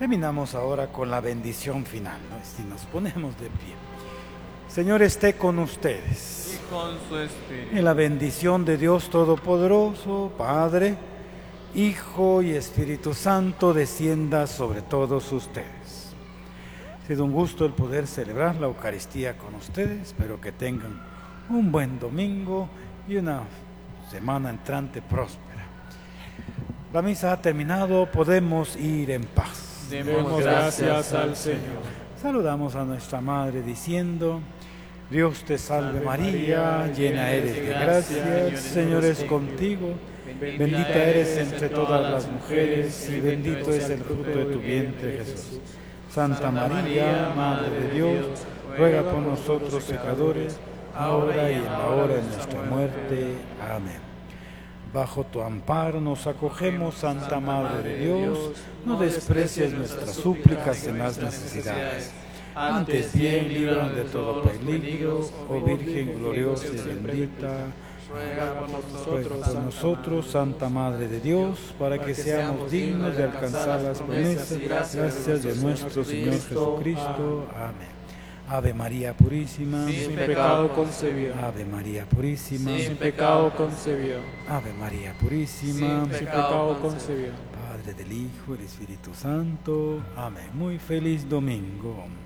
Terminamos ahora con la bendición final, ¿no? Si nos ponemos de pie. Señor esté con ustedes. Y con su espíritu. En la bendición de Dios Todopoderoso, Padre, Hijo y Espíritu Santo, descienda sobre todos ustedes. Ha sido un gusto el poder celebrar la Eucaristía con ustedes. Espero que tengan un buen domingo y una semana entrante próspera. La misa ha terminado, podemos ir en paz. Demos gracias al Señor. Saludamos a nuestra Madre diciendo: Dios te salve María, llena eres de gracia, el Señor es contigo, bendita eres entre todas las mujeres y bendito es el fruto de tu vientre, Jesús. Santa María, Madre de Dios, ruega por nosotros pecadores, ahora y en la hora de nuestra muerte. Amén. Bajo tu amparo nos acogemos, Santa Madre de Dios, no desprecies nuestras súplicas en las necesidades. Antes bien, líbranos de todo peligro, oh Virgen gloriosa y bendita. Ruega por nosotros, Santa Madre de Dios, para que seamos dignos de alcanzar las promesas. Gracias de nuestro Señor Jesucristo. Amén. Ave María Purísima, sin pecado concebido. Ave María Purísima, Sin pecado concebido. Ave María Purísima, Sin pecado concebido. Padre, del Hijo y del Espíritu Santo. Amén. Muy feliz domingo.